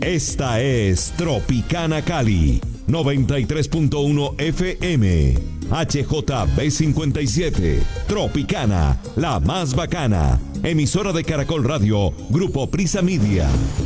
Esta es Tropicana Cali, 93.1 FM, HJB57, Tropicana, la más bacana, emisora de Caracol Radio, Grupo Prisa Media.